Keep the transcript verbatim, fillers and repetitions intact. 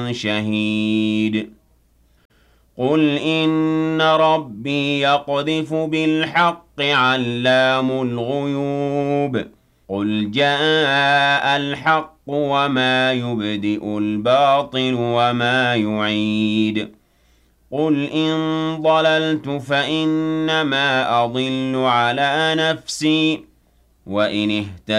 شهيد قل إن ربي يقذف بالحق علام الغيوب قل جاء الحق وما يبدئ الباطل وما يعيد قل إن ضللت فإنما أضل على نفسي وإن اهتديت